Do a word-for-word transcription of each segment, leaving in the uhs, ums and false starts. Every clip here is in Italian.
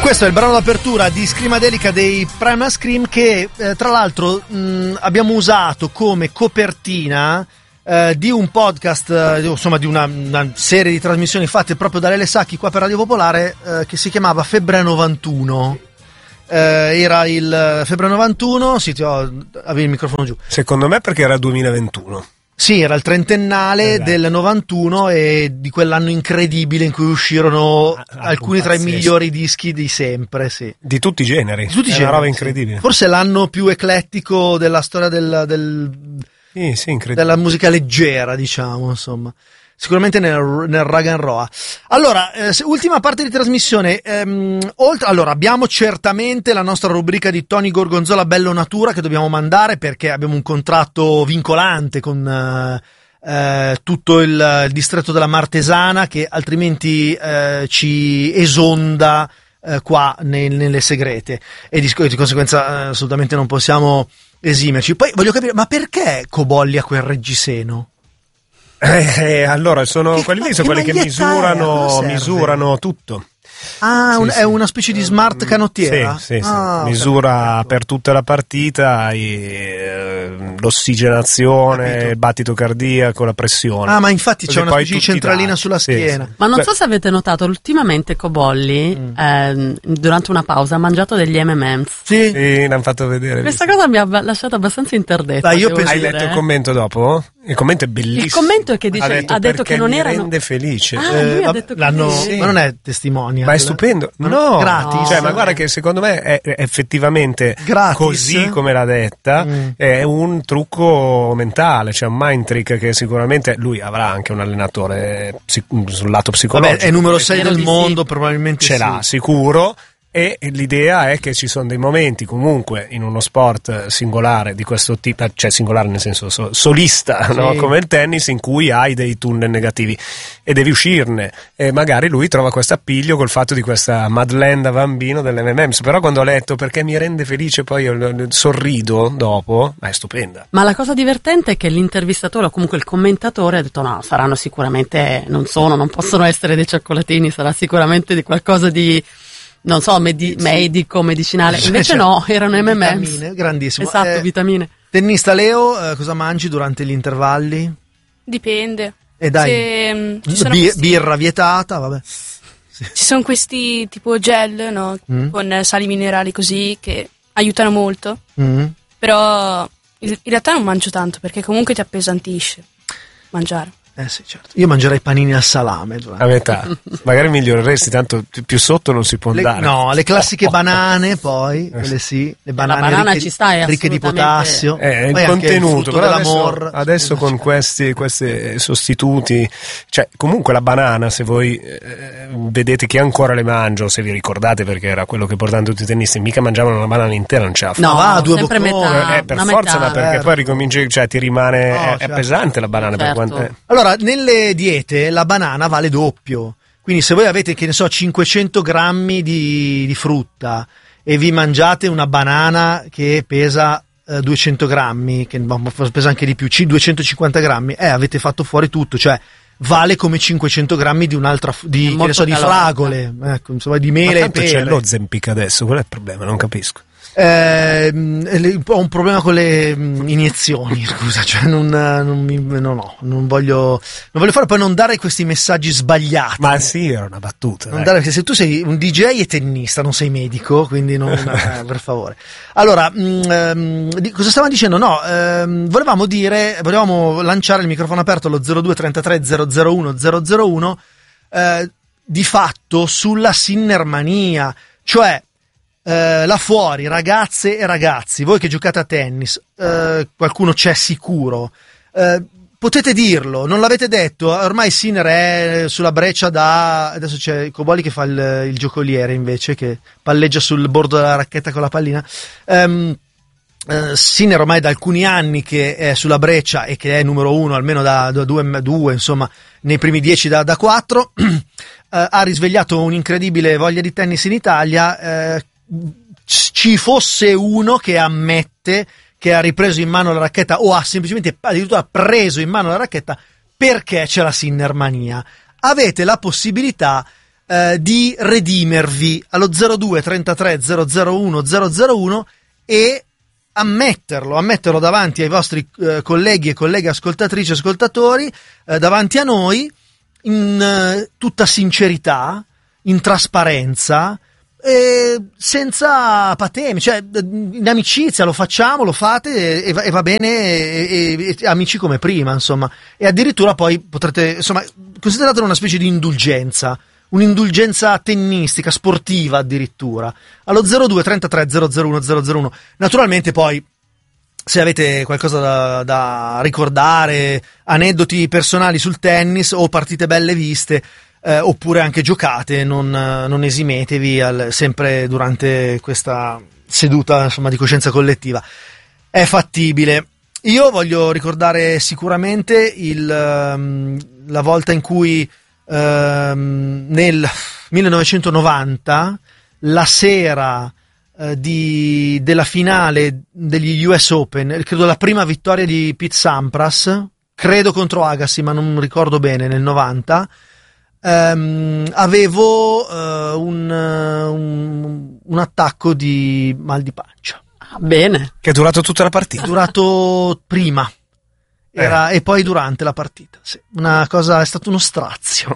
Questo è il brano d'apertura di Scrimadelica dei Primal Scream che eh, tra l'altro mh, abbiamo usato come copertina eh, di un podcast, eh, insomma di una, una serie di trasmissioni fatte proprio da Lele Sacchi qua per Radio Popolare eh, che si chiamava Febbre novantuno. Eh, era il Febbre novantuno, sì, ti ho, avevi il microfono giù. Secondo me perché era duemilaventuno. Sì, era il trentennale esatto. del novantuno e di quell'anno incredibile in cui uscirono ah, alcuni tra i migliori dischi di sempre, sì. Di tutti i generi, di tutti è i una generi, roba sì. incredibile. Forse l'anno più eclettico della storia del, del, sì, sì, della musica leggera, diciamo, insomma. Sicuramente nel, nel rag and roll. Allora, eh, ultima parte di trasmissione. Ehm, oltre, allora, abbiamo certamente la nostra rubrica di Tony Gorgonzola Bello Natura che dobbiamo mandare perché abbiamo un contratto vincolante con eh, eh, tutto il, il distretto della Martesana che altrimenti eh, ci esonda eh, qua nel, nelle segrete e di, di conseguenza eh, assolutamente non possiamo esimerci. Poi voglio capire, ma perché Cobolli ha quel reggiseno? Eh, eh, allora sono che, quelli lì sono che quelli che misurano misurano tutto. Ah, sì, un, sì. È una specie di smart canottiera? Sì, sì, sì. Ah, misura per tutta la partita e, eh, l'ossigenazione, il battito cardiaco, la pressione. Ah, ma infatti così c'è una specie di centralina sulla schiena. Sì, sì. Ma non so se avete notato, ultimamente Cobolli mm. eh, durante una pausa ha mangiato degli emme and em's. Sì, sì l'hanno fatto vedere. Questa cosa mi ha lasciato abbastanza interdetta. Dai, io penso Hai dire, letto eh? il commento dopo? Il commento è bellissimo. Il commento è che dice, ha detto, ha detto che non mi erano. rende felice. Ah, eh, lui ha vabbè, detto che l'hanno, sì. ma non è testimonia. Ma è stupendo. Ma no, gratis. Cioè, ma guarda che secondo me è, è effettivamente gratis. Così come l'ha detta, mm. è un trucco mentale, cioè un mind trick che sicuramente lui avrà anche un allenatore psic- sul lato psicologico. Vabbè, è numero sei del mondo, sì. Probabilmente ce sì. l'ha sicuro. E l'idea è che ci sono dei momenti comunque in uno sport singolare di questo tipo, cioè singolare nel senso solista, sì. no? Come il tennis, in cui hai dei tunnel negativi e devi uscirne, e magari lui trova questo appiglio col fatto di questa Madeleine da bambino dell'emme and em's. Però quando ho letto perché mi rende felice poi io sorrido dopo, è stupenda. Ma la cosa divertente è che l'intervistatore o comunque il commentatore ha detto no, saranno sicuramente, non sono, non possono essere dei cioccolatini, sarà sicuramente di qualcosa di non so, medi- sì. medico, medicinale. Invece cioè, no, erano emme and em's. Vitamine, grandissimo. Esatto, eh, vitamine. Tennista Leo, eh, cosa mangi durante gli intervalli? Dipende. E dai, Se, ci sono bi- questi, birra vietata, vabbè. Sì. Ci sono questi tipo gel, no? Mm. Con sali minerali così che aiutano molto. Mm. Però in realtà non mangio tanto perché comunque ti appesantisce mangiare. Eh sì, certo. Io mangerei panini al salame. Durante. A metà. Magari miglioreresti, tanto più sotto non si può le, andare. No, le classiche banane poi, quelle sì, le banane la banana ricche, ci sta, ricche di potassio. Eh, il contenuto, il però adesso, adesso con questi, questi sostituti, cioè comunque la banana, se voi eh, vedete chi ancora le mangia, se vi ricordate, perché era quello che portavano tutti i tennisti, mica mangiavano una banana intera, non ce la no, va, due sempre metà, eh, per forza, metà, ma perché certo. poi ricominci, cioè ti rimane, no, è, certo. è pesante la banana. Certo. Per quanto, eh. Allora, nelle diete la banana vale doppio, quindi se voi avete, che ne so, cinquecento grammi di, di frutta e vi mangiate una banana che pesa eh, duecento grammi, che pesa anche di più, duecentocinquanta grammi, eh, avete fatto fuori tutto, cioè vale come cinquecento grammi di un'altra, di, che ne so, di fragole, ecco, insomma, di mele e pere. C'è lo Zempic adesso, qual è il problema? Non capisco. Eh, ho un problema con le iniezioni, scusa, cioè non, non, mi, no, no, non voglio non voglio fare, poi non dare questi messaggi sbagliati. Ma sì, era una battuta. Non dare, perché se tu sei un D J e tennista, non sei medico, quindi non, eh, per favore. Allora, mh, cosa stavamo dicendo? No, ehm, volevamo dire, volevamo lanciare il microfono aperto allo zero due trentatré zero zero uno zero zero uno eh, di fatto sulla Sinnermania, cioè Uh, là fuori, ragazze e ragazzi, voi che giocate a tennis, uh, qualcuno c'è sicuro, uh, potete dirlo, non l'avete detto, ormai Sinner è sulla breccia da, adesso c'è Cobolli che fa il, il giocoliere invece, che palleggia sul bordo della racchetta con la pallina. um, uh, Sinner ormai da alcuni anni che è sulla breccia e che è numero uno almeno da, da due, due insomma nei primi dieci da, da quattro, uh, ha risvegliato un'incredibile voglia di tennis in Italia. uh, ci fosse uno che ammette che ha ripreso in mano la racchetta o ha semplicemente addirittura preso in mano la racchetta perché c'è la Sinnermania, avete la possibilità eh, di redimervi allo zero due trentatré zero zero uno zero zero uno e ammetterlo, ammetterlo davanti ai vostri eh, colleghi e colleghe ascoltatrici e ascoltatori, eh, davanti a noi, in eh, tutta sincerità, in trasparenza, e senza patemi, cioè in amicizia lo facciamo, lo fate e, e va bene, e, e, e amici come prima, insomma, e addirittura poi potrete, insomma, consideratelo una specie di indulgenza, un'indulgenza tennistica, sportiva addirittura, allo zero due trentatré zero zero uno zero zero uno. Naturalmente poi, se avete qualcosa da, da ricordare, aneddoti personali sul tennis o partite belle viste, Eh, oppure anche giocate, non, non esimetevi al, sempre durante questa seduta, insomma, di coscienza collettiva. È fattibile. Io voglio ricordare sicuramente il, um, la volta in cui um, nel millenovecentonovanta, la sera uh, di, della finale degli U S Open, credo la prima vittoria di Pete Sampras, credo contro Agassi, ma non ricordo bene, nel novanta, Um, avevo uh, un, uh, un, un attacco di mal di pancia. Ah, bene. Che è durato tutta la partita? È durato prima era, eh. e poi durante la partita. Sì. Una cosa, è stato uno strazio.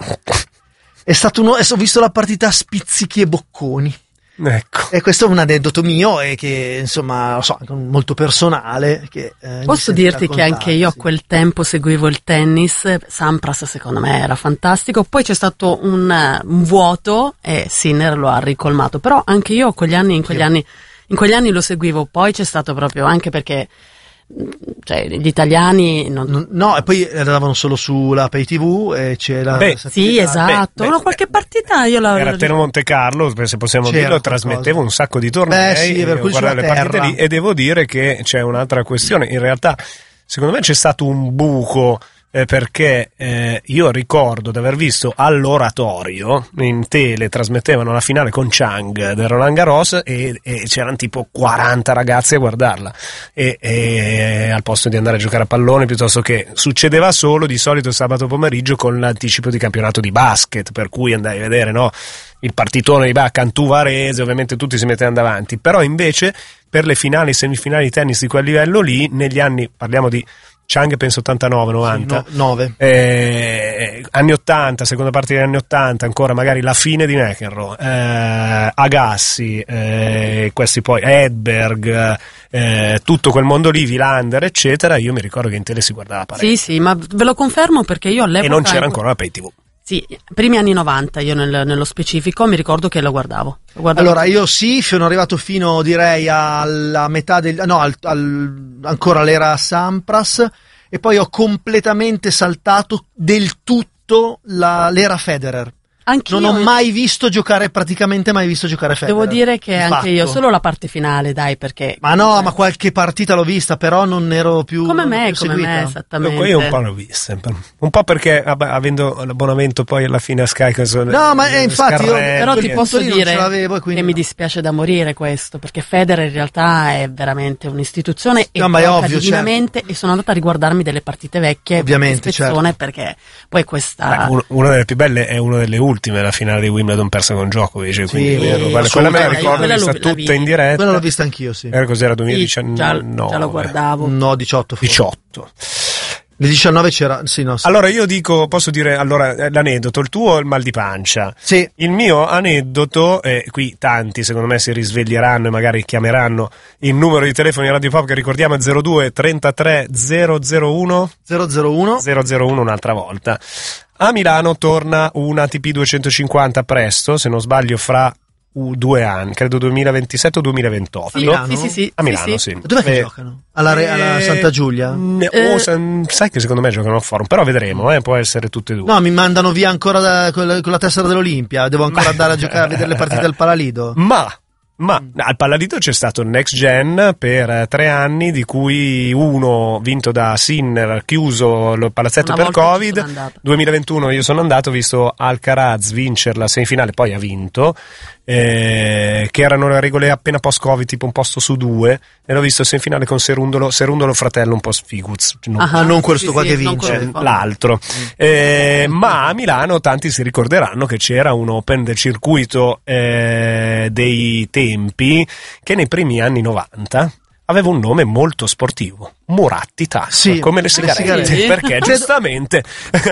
È stato uno, ho visto la partita a spizzichi e bocconi. Ecco. E questo è un aneddoto mio e che, insomma, lo so, molto personale. Che, eh, Posso dirti che anche io a quel tempo seguivo il tennis. Sampras secondo me era fantastico, poi c'è stato un, un vuoto e Sinner lo ha ricolmato, però anche io quegli anni, in quegli sì. anni in quegli anni lo seguivo, poi c'è stato proprio, anche perché cioè gli italiani non... no, e poi la davano solo sulla Pay T V e c'era beh, sì, esatto, beh, una qualche partita io la era Teno Monte Carlo, se possiamo c'era dirlo, trasmettevo un sacco di tornei, beh, sì, per cui guardare le partite lì, e devo dire che c'è un'altra questione, in realtà secondo me c'è stato un buco eh, perché eh, io ricordo di aver visto all'Oratorio in tele, trasmettevano la finale con Chang del Roland Garros e, e c'erano tipo quaranta ragazzi a guardarla e, e al posto di andare a giocare a pallone, piuttosto che succedeva solo di solito sabato pomeriggio con l'anticipo di campionato di basket, per cui andai a vedere, no, il partitone di Cantù Varese, ovviamente tutti si mettevano davanti, però invece per le finali, semifinali di tennis di quel livello lì, negli anni, parliamo di Chang penso ottantanove novanta, sì, no, nove. Eh, anni ottanta, seconda parte degli anni ottanta, ancora magari la fine di McEnroe, eh, Agassi, eh, questi poi Edberg, eh, tutto quel mondo lì, Wilander eccetera, io mi ricordo che in tele si guardava parecchio. Sì, sì, ma ve lo confermo perché io all'epoca... E non c'era ancora la Pay T V. Sì, primi anni novanta, io nel, nello specifico mi ricordo che lo guardavo. lo guardavo. Allora io sì, sono arrivato fino direi alla metà del, no, al, al, ancora l'era Sampras, e poi ho completamente saltato del tutto la, l'era Federer. Anch'io non ho mai visto giocare, praticamente mai visto giocare Federer. Devo dire che anche fatto. io, solo la parte finale, dai, perché... Ma no, eh. ma qualche partita l'ho vista, però non ero più Come me, più come me, esattamente. Io un po' l'ho vista, un po' perché vabbè, avendo l'abbonamento poi alla fine a Sky... No, ma eh, infatti io... Però ti posso dire e quindi... che mi dispiace da morire questo, perché Federer in realtà è veramente un'istituzione e no, ma è ovvio, divinamente, certo. E sono andata a riguardarmi delle partite vecchie, ovviamente, certo. Perché poi questa... Beh, una delle più belle è una delle ultime, la finale di Wimbledon persa con Djokovic, sì, quindi vero, quella, quella me la ricordo, l'ho vista tutta vista. in diretta. Quella l'ho vista anch'io, sì. Era cos'era, duemiladiciannove? Sì, già, già lo guardavo. No, diciotto. Forse. diciotto. Le diciannove c'era, sì, no. Sì. Allora io dico, posso dire, allora l'aneddoto, il tuo è il mal di pancia. Sì. Il mio aneddoto, e eh, qui tanti secondo me si risveglieranno e magari chiameranno il numero di telefono di Radio Pop che ricordiamo è zero due trentatré zero zero uno zero zero uno zero zero uno un'altra volta. A Milano torna una A T P duecentocinquanta presto, se non sbaglio fra uh, due anni, credo duemilaventisette o duemilaventotto. A Milano? Sì, sì, sì. A Milano, sì. sì. Dov'è che eh, giocano? Alla, Re, alla Santa Giulia? Ne, oh, eh, sai che secondo me giocano al Forum, però vedremo, eh, può essere tutte e due. No, mi mandano via ancora da, con, la, con la tessera dell'Olimpia, devo ancora andare a giocare a vedere le partite del Palalido. Ma... Ma al Palladito c'è stato il Next Gen per tre anni, di cui uno vinto da Sinner, chiuso il palazzetto Una per Covid. duemilaventuno io sono andato, ho visto Alcaraz vincere la semifinale, poi ha vinto. eh, che erano le regole appena post-Covid, tipo un posto su due, e l'ho visto sia in finale con Serundolo, Serundolo fratello un po' Figuz, non, ah, non questo sì, qua sì, che vince, eh, l'altro. Eh, ma a Milano tanti si ricorderanno che c'era un Open del circuito eh, dei tempi che nei primi anni novanta aveva un nome molto sportivo, Moratti Tac, sì, come le sigarette, le sigarette. perché giustamente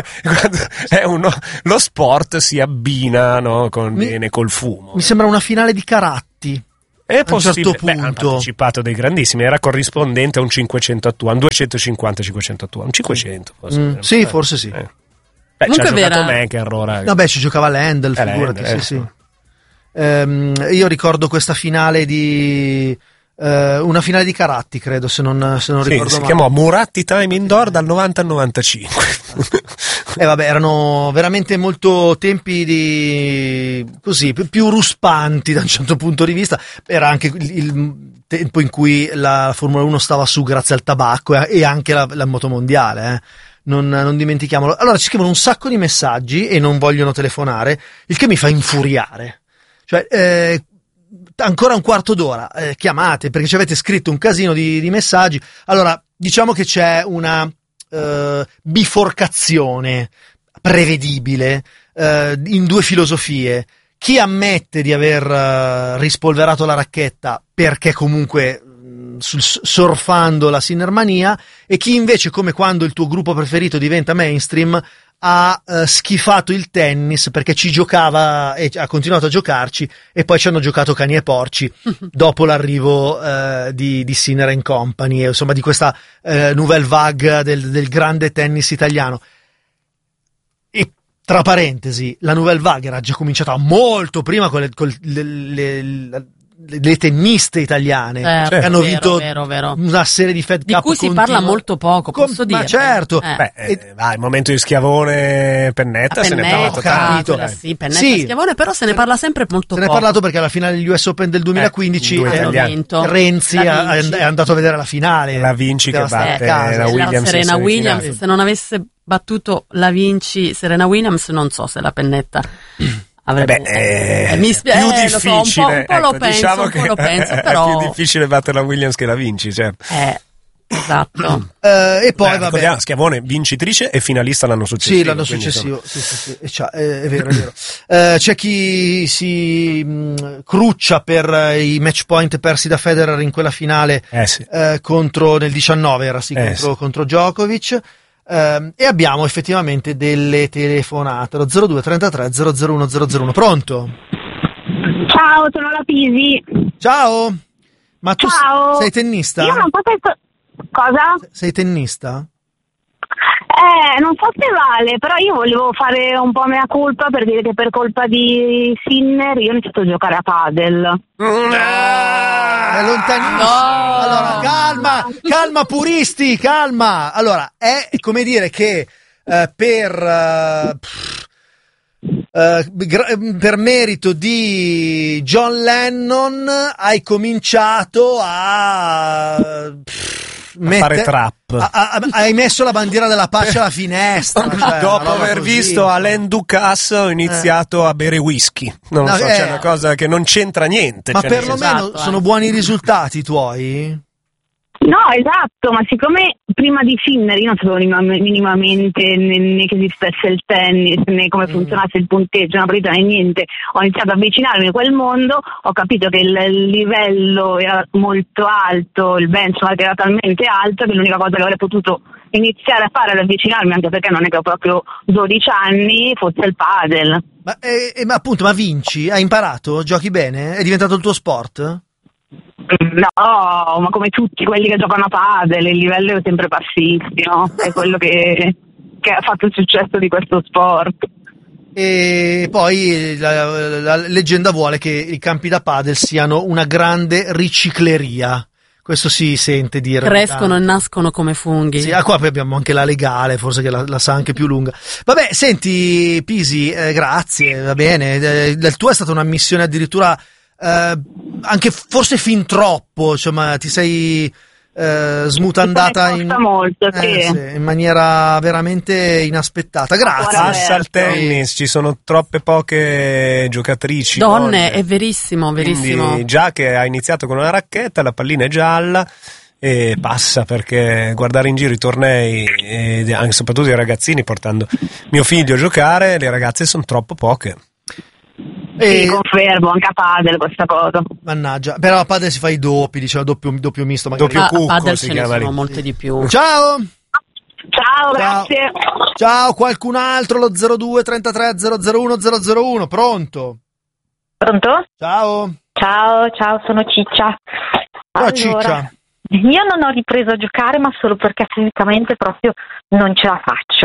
è uno, lo sport si abbina, no, con, mi, bene col fumo. Mi sembra una finale di Caratti. È possibile, a un certo beh, punto. hanno partecipato dei grandissimi, era corrispondente a un cinquecento attuale, un duecentocinquanta cinquecento attuale, un cinquecento forse. Mm, sì, forse sì. Eh. Beh, ci ha giocato McEnroe. Vabbè, ci giocava Lendl, eh, figurati, Lendl, sì, eh. sì. Ehm, io ricordo questa finale di eh, una finale di Caratti, credo, se non, se non sì, ricordo si male. chiamò Moratti Time Indoor dal novanta al novantacinque. E eh, vabbè, erano veramente molto tempi di così, più ruspanti da un certo punto di vista. Era anche il, il tempo in cui la Formula uno stava su grazie al tabacco e, e anche la, la motomondiale, eh. Non, non dimentichiamolo. Allora ci scrivono un sacco di messaggi e non vogliono telefonare, il che mi fa infuriare. Cioè, eh, ancora un quarto d'ora, eh, chiamate, perché ci avete scritto un casino di, di messaggi. Allora, diciamo che c'è una uh, biforcazione prevedibile uh, in due filosofie. Chi ammette di aver uh, rispolverato la racchetta perché comunque mh, sul, surfando la Sinnermania, e chi invece, come quando il tuo gruppo preferito diventa mainstream, ha uh, schifato il tennis perché ci giocava e ha continuato a giocarci, e poi ci hanno giocato cani e porci dopo l'arrivo uh, di, di Sinner and Company, e, insomma, di questa uh, nouvelle vague del, del grande tennis italiano. E tra parentesi, la nouvelle vague era già cominciata molto prima con le, con le, le, le le tenniste italiane, certo, che hanno vero, vinto vero, vero. una serie di Fed di Cup cui si continua. parla molto poco, posso Com- dire. Ma certo. Eh. Beh, eh, va, il momento di Schiavone Pennetta, A se ne Pennetta, parla tanto. quella sì, Pennetta Sì. Schiavone, però se ne parla sempre molto Se ne è poco. parlato perché alla finale degli U S Open del duemilaquindici Eh, due eh, italiani. Vinto. Renzi La ha- Vinci. è andato a vedere la finale. La Vinci che Poteva stare batte a casa. la La Williams in Serena Williams, semifinale. se non avesse battuto la Vinci Serena Williams, non so se la Pennetta avrebbe Beh, eh, mi spie- più eh, lo so, difficile, un po', un po' lo ecco, penso, diciamo un po' che lo penso, è però più difficile battere la Williams che la Vinci, cioè. eh, esatto. Eh, e poi Beh, vabbè, ricordiamo, Schiavone vincitrice e finalista l'anno successivo. sì, l'anno quindi, successivo, sì, sì, sì, e c'ha- eh, è vero, è vero. Eh, c'è chi si mh, cruccia per eh, i match point persi da Federer in quella finale insomma. Eh sì. eh, contro nel diciannove era sì, Eh, contro, sì. contro Djokovic. Ehm, e abbiamo effettivamente delle telefonate. Lo zero due trentatré zero zero uno zero zero uno. Pronto? Ciao, sono la Pisi. Ciao. Ma tu Ciao. sei tennista? Io non so se... sto- Cosa? Sei tennista? Eh, non so se vale, però io volevo fare un po' mea culpa per dire che per colpa di Sinner io ho iniziato a giocare a padel. È lontanissimo. No. Allora, calma, calma puristi, calma. Allora, è come dire che eh, per eh, pff, eh, gra- per merito di John Lennon hai cominciato a pff, A fare trap. a- a- hai messo la bandiera della pace alla finestra. cioè, una Dopo roba aver così, visto insomma. Alain Ducasse ho iniziato a bere whisky. Non lo No, so, eh. c'è una cosa che non c'entra niente. Ma cioè, nel perlomeno Esatto, sono eh. buoni i risultati i tuoi? No, esatto, ma siccome prima di Sinner io non sapevo minima- minimamente né, né che esistesse il tennis, né come funzionasse il punteggio, una partita né niente, ho iniziato ad avvicinarmi a quel mondo, ho capito che il, il livello era molto alto, il benchmark era talmente alto che l'unica cosa che avrei potuto iniziare a fare ad avvicinarmi, anche perché non è che ho proprio dodici anni, fosse il padel. Ma, eh, eh, ma appunto, ma vinci? Hai imparato? Giochi bene? È diventato il tuo sport? No, ma come tutti quelli che giocano a padel, il livello è sempre bassissimo, è quello che, che ha fatto il successo di questo sport. E poi la, la leggenda vuole che i campi da padel siano una grande ricicleria. Questo si sente dire. Crescono e nascono come funghi. Sì, ah, qua poi abbiamo anche la legale, forse che la, la sa anche più lunga. Vabbè, senti, Pisi, eh, grazie, va bene. Eh, il tuo è stata una missione addirittura eh, anche forse fin troppo, insomma, ti sei eh, smutandata in, molto, eh, sì. sì, in maniera veramente inaspettata. Grazie. Passa al tennis, ci sono troppe poche giocatrici donne, donne. È verissimo, verissimo. Quindi, già che ha iniziato con una racchetta, la pallina è gialla e passa, perché guardare in giro i tornei, e anche soprattutto i ragazzini, portando mio figlio a giocare, le ragazze sono troppo poche. E... Sì, confermo, anche a padel questa cosa. Mannaggia, però a padel si fa i doppi, diciamo doppio, doppio misto magari. Doppio A, a cucco padel si ce ne chiama sono lì. molte di più. Ciao! Ciao, grazie. Ciao, qualcun altro, lo zero due trentatré zero zero uno zero zero uno, pronto? Pronto? Ciao. Ciao, ciao, sono Ciccia. Ciao Allora, Ciccia. io non ho ripreso a giocare, ma solo perché fisicamente proprio non ce la faccio.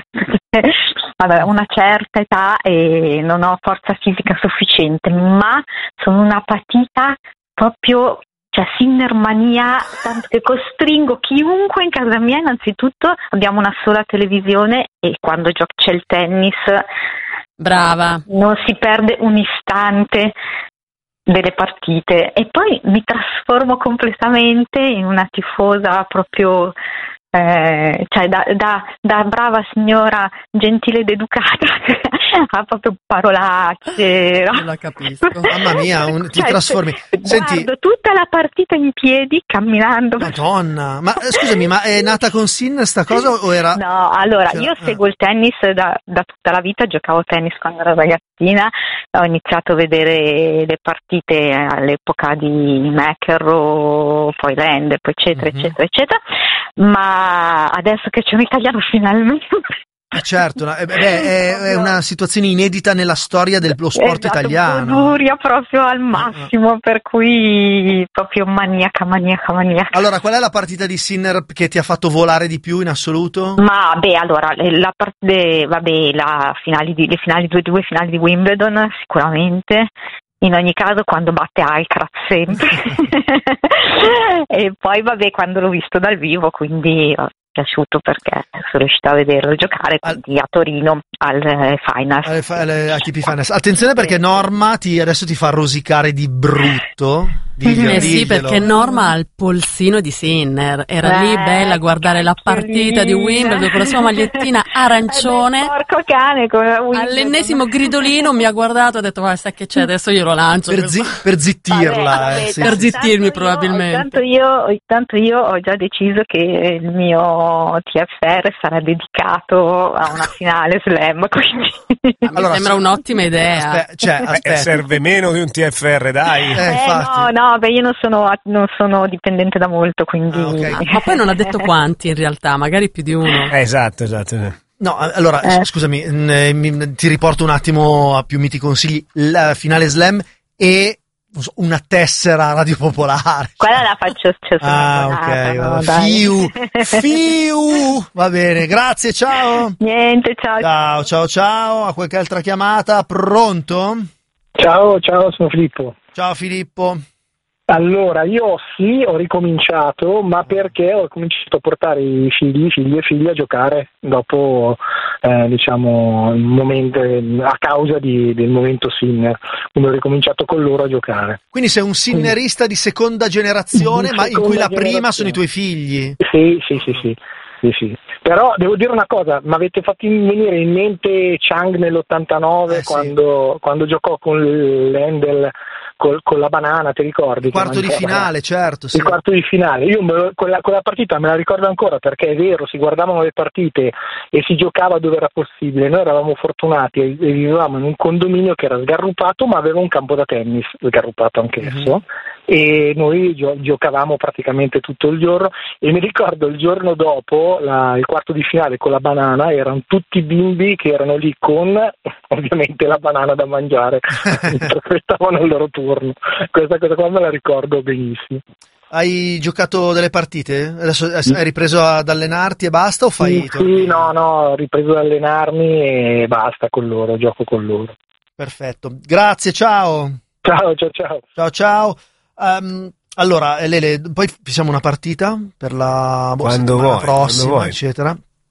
Vabbè, una certa età e non ho forza fisica sufficiente, ma sono una patita proprio, cioè Sinnermania, tanto che costringo chiunque in casa mia. Innanzitutto abbiamo una sola televisione e quando gioco c'è il tennis, Brava. non si perde un istante delle partite, e poi mi trasformo completamente in una tifosa proprio, eh, cioè da, da, da brava signora gentile ed educata a proprio parolacce. Non la capisco. Mamma mia, un, ti Cioè, trasformi. Senti, Senti, guardo tutta la partita in piedi, camminando. Madonna, ma eh, scusami, ma è nata con Sinner sta cosa o era... No, allora, Cioè, io ah. seguo il tennis da, da tutta la vita, giocavo a tennis quando ero ragazzina, ho iniziato a vedere le partite all'epoca di McEnroe, poi Rende, poi eccetera, Mhm. eccetera, eccetera, ma adesso che c'è un italiano finalmente... Eh, certo, no, eh, beh, è, è una situazione inedita nella storia dello sport Esatto, italiano. goduria proprio al massimo, per cui proprio maniaca, maniaca, maniaca. Allora, qual è la partita di Sinner che ti ha fatto volare di più in assoluto? Ma beh, allora, le- la parte, vabbè, la finali di, le finali, due, due finali di Wimbledon, sicuramente. In ogni caso, quando batte Alcaraz sempre. E poi, vabbè, quando l'ho visto dal vivo, quindi è piaciuto perché sono riuscita a vederlo giocare, quindi a Torino al eh, Finals. Alle, fa- alle A T P Finals. Attenzione perché Norma ti, adesso ti fa rosicare di brutto. Diglielo, Eh sì, diglielo. perché Norma ha il polsino di Sinner, era lì Eh, bella a guardare la partita di Wimbledon con la sua magliettina arancione. Eh, porco cane, come Wimbledon. All'ennesimo gridolino mi ha guardato e ha detto: "Guarda, sai che c'è, adesso io lo lancio Per, zi- per zittirla. Vabbè, vabbè, eh, sì, per sì. zittirmi Tanto probabilmente. Io, tanto, io, tanto io ho già deciso che il mio T F R sarà dedicato a una finale slam, quindi... Mi Allora, sembra sì. un'ottima idea. Aspe- cioè, Eh, aspetta. serve meno di un T F R, dai. Eh, Eh, infatti. no, no, beh, io non sono, non sono dipendente da molto, quindi... Ah, ok. Ma poi non ha detto quanti in realtà, magari più di uno. Eh, esatto, esatto. No, allora, Eh. scusami, n- mi- ti riporto un attimo a più miti consigli. La finale slam e non so, una tessera Radio Popolare. Quella la faccio, cioè, sono Ah, abbonata, ok, no, vabbè. dai. Fiu, fiu, va bene, grazie, ciao. Niente, ciao. Ciao, ciao, ciao, a qualche altra chiamata, pronto? Ciao, ciao, sono Filippo. Ciao Filippo. Allora, io sì, ho ricominciato, ma perché ho cominciato a portare i figli, figli e figli a giocare dopo, eh, diciamo, il momento, a causa di, del momento Sinner. Quindi ho ricominciato con loro a giocare. Quindi sei un sinnerista di seconda generazione, Di ma in cui seconda la prima generazione. sono i tuoi figli. Sì, sì, sì, sì. Sì, sì. Però devo dire una cosa, mi avete fatto venire in mente Chang nell'ottantanove Eh, sì. quando, quando giocò con l'Endel col, con la banana, ti ricordi? Il quarto Che di mangiava- finale, certo, sì. Il quarto di finale, io me lo- quella, quella partita me la ricordo ancora perché è vero, si guardavano le partite e si giocava dove era possibile. Noi eravamo fortunati e, e vivevamo in un condominio che era sgarrupato ma aveva un campo da tennis sgarrupato anch'esso. Mhm. E noi gio- giocavamo praticamente tutto il giorno e mi ricordo il giorno dopo la- il quarto di finale con la banana, erano tutti bimbi che erano lì con ovviamente la banana da mangiare mentre aspettavano il loro turno. Questa cosa qua me la ricordo benissimo. Hai giocato delle partite? Adesso hai ripreso ad allenarti e basta o fai Sì, i tornei? sì, no, no, ho ripreso ad allenarmi e basta con loro, gioco con loro. Perfetto. Grazie, ciao. Ciao, ciao, ciao. Ciao, ciao. Um, allora, Lele, poi fissiamo una partita per la boh, Quando settimana vuoi, prossima, quando vuoi. eccetera.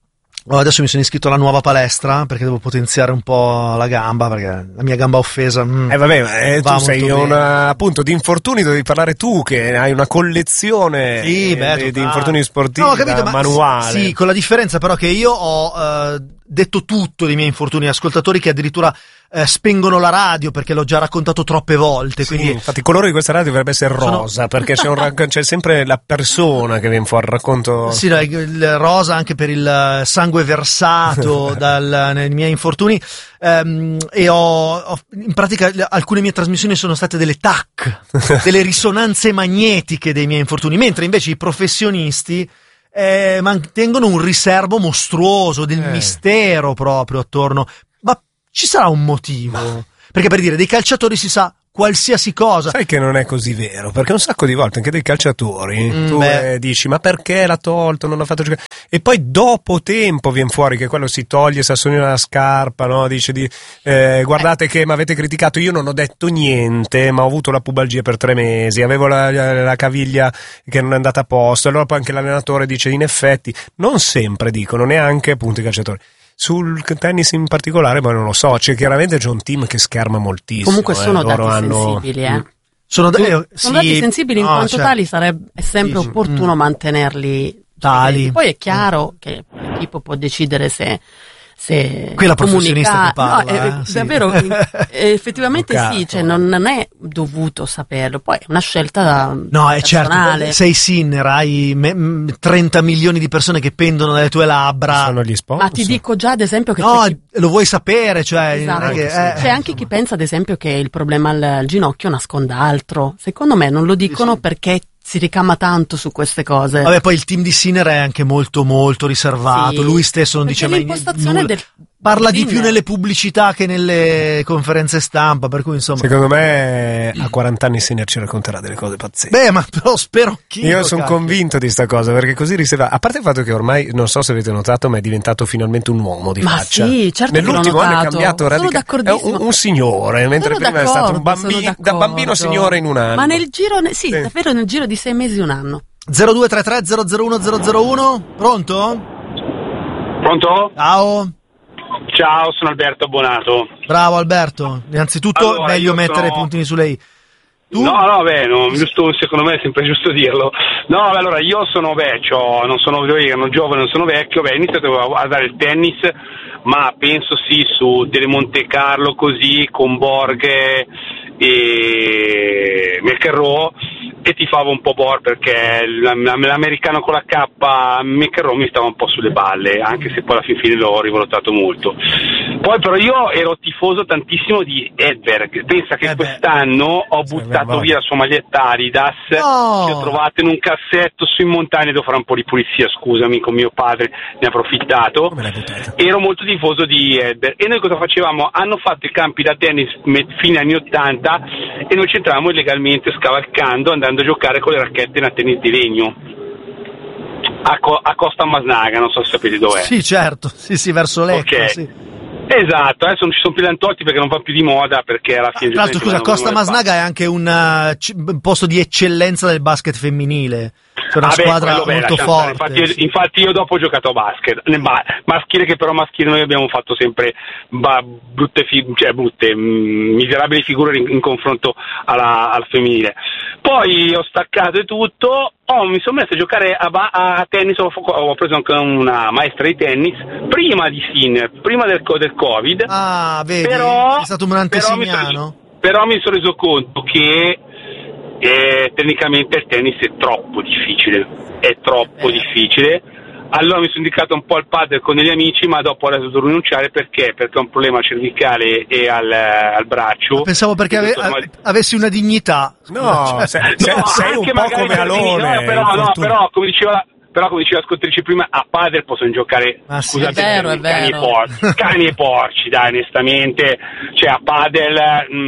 Oh, adesso mi sono iscritto alla nuova palestra perché devo potenziare un po' la gamba, perché la mia gamba offesa. Mm, eh vabbè, eh, tu sei un appunto di infortuni, devi parlare tu che hai una collezione sì, eh, beh, di, di infortuni sportivi, no, capito, ma manuale. Sì, con la differenza però che io ho uh, detto tutto dei miei infortuni, ascoltatori che addirittura eh, spengono la radio perché l'ho già raccontato troppe volte. Sì, quindi infatti il colore di questa radio dovrebbe essere rosa, sono... perché c'è, un, c'è sempre la persona che viene fuori al racconto. Sì, no, il rosa anche per il sangue versato dal, nei miei infortuni. Um, e ho, ho in pratica alcune mie trasmissioni sono state delle T A C, delle risonanze magnetiche dei miei infortuni, mentre invece i professionisti eh, mantengono un riservo mostruoso del eh. mistero proprio attorno. Ma ci sarà un motivo? Perché per dire, dei calciatori si sa qualsiasi cosa. Sai che non è così vero, perché un sacco di volte anche dei calciatori mm, tu eh, dici ma perché l'ha tolto, non l'ha fatto giocare, e poi dopo tempo viene fuori che quello si toglie Sassolino dalla scarpa, no? Dice di eh, guardate eh. che mi avete criticato, io non ho detto niente, ma ho avuto la pubalgia per tre mesi, avevo la, la, la caviglia che non è andata a posto, allora poi anche l'allenatore dice in effetti, non sempre dicono, neanche appunto i calciatori. Sul tennis in particolare, ma non lo so, c'è chiaramente c'è un team che scherma moltissimo. Comunque sono eh, dati hanno... sensibili, eh. Sono, da... sono sì. dati sensibili in no, quanto cioè... tali sarebbe è sempre sì, opportuno mm. mantenerli tali. Poi è chiaro mm. che l'equipo può decidere se se qui la professionista che parla, no, è, eh, sì. davvero effettivamente sì, cioè non, non è dovuto saperlo, poi è una scelta da no è personale. Certo, sei Sinner, hai me, trenta milioni di persone che pendono dalle tue labbra, sono gli sponsor. Ma ti dico già ad esempio che no c'è chi... lo vuoi sapere, cioè esatto. che, eh. C'è anche chi pensa ad esempio che il problema al, al ginocchio nasconda altro, secondo me non lo dicono sì. perché si ricama tanto su queste cose. Vabbè, poi il team di Sinner è anche molto molto riservato, sì, lui stesso non dice mai nulla, del... parla di più nelle pubblicità che nelle conferenze stampa, per cui insomma secondo me a quaranta anni Sinner ci racconterà delle cose pazzesche. Beh, ma però spero che io sono convinto di sta cosa, perché così riserva, a parte il fatto che ormai non so se avete notato, ma è diventato finalmente un uomo di ma faccia. Sì, certo, nell'ultimo anno è cambiato radicalmente, è un, un signore, mentre sono prima è stato un bambino, da bambino signore in un anno. Ma nel giro sì, sì, davvero nel giro di sei mesi, un anno. zero due tre tre zero zero uno zero zero uno, pronto? Pronto? Ciao. Ciao, sono Alberto Bonato. Bravo Alberto, innanzitutto allora, meglio mettere sono... i puntini sulle i. Tu? No, no, beh, no, giusto, secondo me è sempre giusto dirlo. No, allora io sono vecchio, non sono, non giovane, non sono vecchio, beh, ho iniziato a guardare il tennis, ma penso sì su delle Monte Carlo così, con Borghe e McEnroe, e ti favo un po' bor perché l'americano con la K McEnroe mi stava un po' sulle balle, anche se poi alla fin fine l'ho rivalutato molto. Poi però io ero tifoso tantissimo di Edberg, pensa che eh quest'anno ho buttato via la sua maglietta Adidas, oh. che ho trovato in un cassetto su in montagna, devo fare un po' di pulizia, scusami, con mio padre ne ha approfittato. Ero molto tifoso di Edberg e noi cosa facevamo? Hanno fatto i campi da tennis fine anni ottanta e noi c'entravamo illegalmente scavalcando, andando a giocare con le racchette da tennis di legno a, Co- a Costa Masnaga, non so se sapete dov'è. Sì, certo, sì, sì, verso Lecco, okay. sì. Esatto, adesso non ci sono più tolti perché non va più di moda, perché alla fine... Tra l'altro, scusa, Costa Masnaga è anche un uh, posto di eccellenza del basket femminile. C'è una ah squadra beh, molto beh, forte. Infatti io, sì. infatti io dopo ho giocato a basket, ma, maschile, che però maschile noi abbiamo fatto sempre ba, brutte, fi, cioè brutte, mh, miserabili figure in, in confronto alla, al femminile. Poi ho staccato e tutto, oh, mi sono messo a giocare a, a tennis, ho, ho preso anche una maestra di tennis, prima di Sinner, prima del, del Covid. Ah, vedi, però, è stato un antesignano? Però, però mi sono reso conto che E tecnicamente il tennis è troppo difficile, è troppo eh. difficile. Allora mi sono indicato un po' al padel con degli amici, ma dopo ho dovuto rinunciare perché? Perché ho un problema cervicale e al, al braccio. Ma pensavo perché ave, ave, avessi una dignità. No, cioè, sei, sei, no, sei un po' come Alone. No, però, no, però come diceva Però come diceva l'ascoltatrice prima, a padel possono giocare, ah, scusate, sì, è vero, è cani, vero. E porci, cani e porci, dai, onestamente, cioè a padel,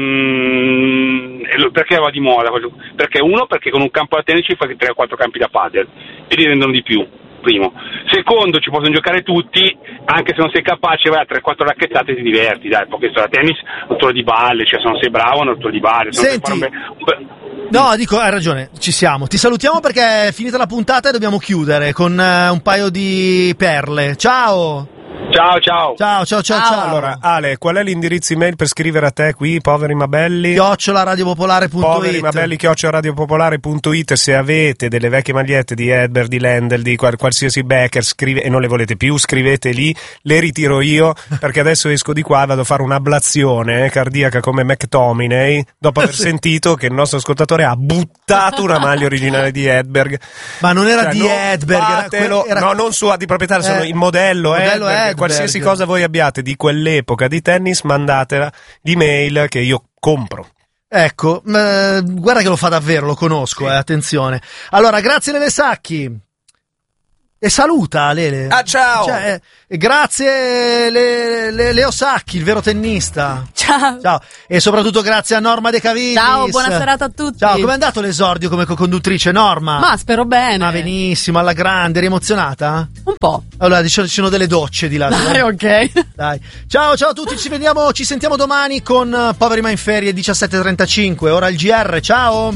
mh, perché va di moda? Perché uno, perché con un campo da tennis ci fai tre o quattro campi da padel e li rendono di più, primo. Secondo, ci possono giocare tutti, anche se non sei capace, vai a tre quattro racchettate e ti diverti, dai, perché sto da tennis, rottura di balle, cioè se non sei bravo, una rottura di balle. Senti, No, dico, hai ragione, ci siamo. Ti salutiamo perché è finita la puntata e dobbiamo chiudere con uh, un paio di perle. Ciao! Ciao, ciao. Ciao, ciao, ciao, ciao. Allora, Ale, qual è l'indirizzo email per scrivere a te qui, Poveri Mabelli? chiocciola radiopopolare punto it. Poveri Mabelli, chiocciola radiopopolare punto it. Se avete delle vecchie magliette di Edberg, di Lendl, di qual- qualsiasi Becker, scrive, e non le volete più, scrivete lì, le ritiro io, perché adesso esco di qua e vado a fare un'ablazione eh, cardiaca come McTominay, dopo aver Sì. sentito che il nostro ascoltatore ha buttato una maglia originale di Edberg. Ma non era Cioè, di non Edberg, era, fatelo, era... no, non sua di proprietà, sono Eh, il modello, modello Edberg, Edberg. qualsiasi cosa voi abbiate di quell'epoca di tennis, mandatela l'email che io compro. Ecco, eh, guarda che lo fa davvero, lo conosco, eh, attenzione. Allora, grazie Lele Sacchi. E saluta Lele. Ah, ciao! Cioè, eh, grazie Le, Le, Leo Sacchi, il vero tennista. Ciao. Ciao. E soprattutto grazie a Norma De Cavillis. Ciao, buona serata a tutti. Ciao, com'è andato l'esordio come co-conduttrice, Norma? Ma spero bene. Ma benissimo, alla grande, eri emozionata? Un po'. Allora, diciamo ci sono delle docce di là. Dai, ok. Dai. Ciao, ciao a tutti, ci vediamo, ci sentiamo domani con uh, Poveri ma in ferie diciassette e trentacinque, ora il G R, ciao!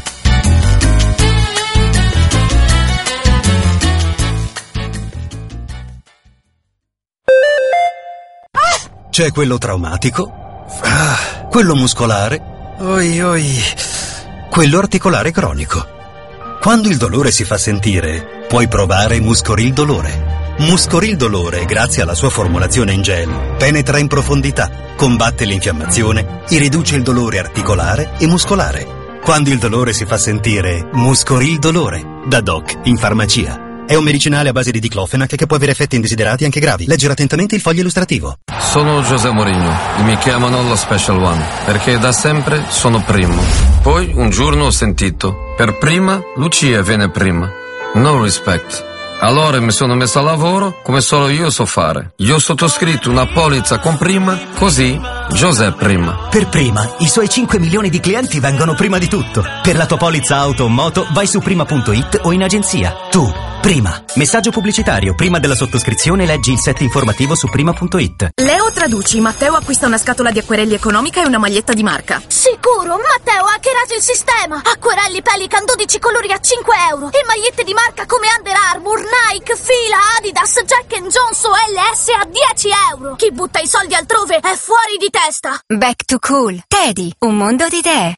C'è quello traumatico, ah, quello muscolare, oi oi, quello articolare cronico. Quando il dolore si fa sentire, puoi provare Muscoril Dolore. Muscoril Dolore, grazie alla sua formulazione in gel, penetra in profondità, combatte l'infiammazione e riduce il dolore articolare e muscolare. Quando il dolore si fa sentire, Muscoril Dolore, da Doc in farmacia. È un medicinale a base di diclofenac che può avere effetti indesiderati anche gravi. Leggere attentamente il foglio illustrativo. Sono José Mourinho e mi chiamano lo Special One perché da sempre sono primo. Poi un giorno ho sentito, per prima Lucia viene prima. No respect. Allora mi sono messo a lavoro come solo io so fare. Io ho sottoscritto una polizza con prima, così José prima. Per prima, i suoi cinque milioni di clienti vengono prima di tutto. Per la tua polizza auto o moto vai su prima punto it o in agenzia. Tu, prima. Messaggio pubblicitario. Prima della sottoscrizione leggi il set informativo su prima punto it. Leo traduci, Matteo acquista una scatola di acquerelli economica e una maglietta di marca. Sicuro, Matteo ha hackerato il sistema. Acquerelli Pelican dodici colori a cinque euro e magliette di marca come Under Armour, Nike, Fila, Adidas, Jack and Jones o L S a dieci euro. Chi butta i soldi altrove è fuori di testa. Back to Cool. Teddy, un mondo di idee.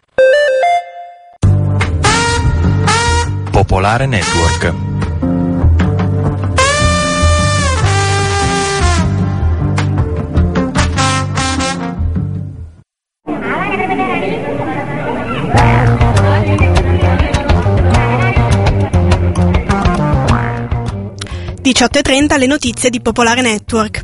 Popolare Network. diciotto e trenta le notizie di Popolare Network.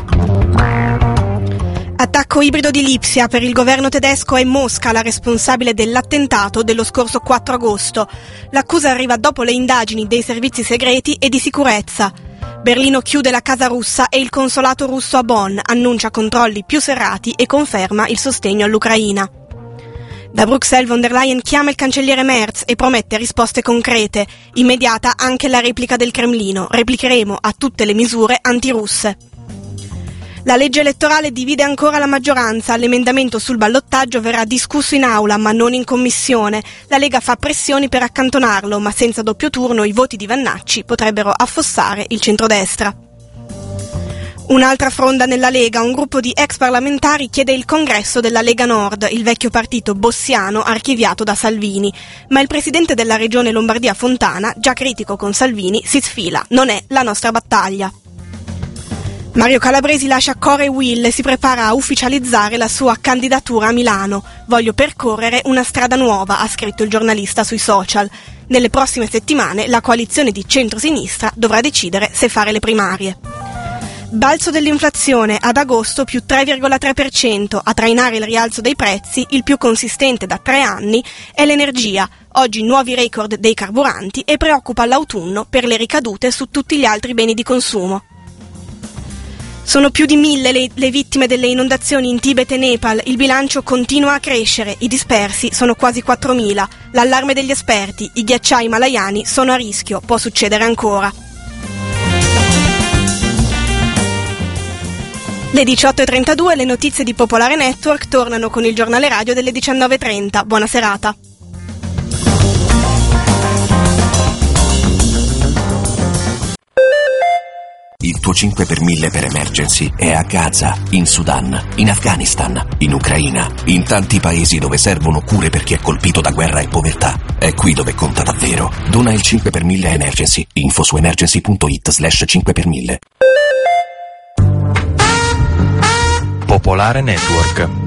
Attacco ibrido di Lipsia, per il governo tedesco è Mosca la responsabile dell'attentato dello scorso quattro agosto. L'accusa arriva dopo le indagini dei servizi segreti e di sicurezza. Berlino chiude la casa russa e il consolato russo a Bonn, annuncia controlli più serrati e conferma il sostegno all'Ucraina. Da Bruxelles von der Leyen chiama il cancelliere Merz e promette risposte concrete. Immediata anche la replica del Cremlino. Replicheremo a tutte le misure antirusse. La legge elettorale divide ancora la maggioranza. L'emendamento sul ballottaggio verrà discusso in aula, ma non in commissione. La Lega fa pressioni per accantonarlo, ma senza doppio turno i voti di Vannacci potrebbero affossare il centrodestra. Un'altra fronda nella Lega, un gruppo di ex parlamentari chiede il congresso della Lega Nord, il vecchio partito bossiano archiviato da Salvini. Ma il presidente della regione Lombardia Fontana, già critico con Salvini, si sfila. Non è la nostra battaglia. Mario Calabresi lascia Core Will e si prepara a ufficializzare la sua candidatura a Milano. Voglio percorrere una strada nuova, ha scritto il giornalista sui social. Nelle prossime settimane la coalizione di centrosinistra dovrà decidere se fare le primarie. Balzo dell'inflazione, ad agosto più tre virgola tre per cento, a trainare il rialzo dei prezzi, il più consistente da tre anni, è l'energia. Oggi nuovi record dei carburanti e preoccupa l'autunno per le ricadute su tutti gli altri beni di consumo. Sono più di mille le, le vittime delle inondazioni in Tibet e Nepal, il bilancio continua a crescere, i dispersi sono quasi quattromila. L'allarme degli esperti, i ghiacciai malayani sono a rischio, può succedere ancora. Le diciotto e trentadue le notizie di Popolare Network tornano con il giornale radio delle diciannove e trenta. Buona serata. tuo cinque per mille per emergency è a Gaza, in Sudan, in Afghanistan, in Ucraina, in tanti paesi dove servono cure per chi è colpito da guerra e povertà. È qui dove conta davvero. Dona il cinque per mille a Emergency. Info su emergency punto it slash cinque per mille. Popolare Network.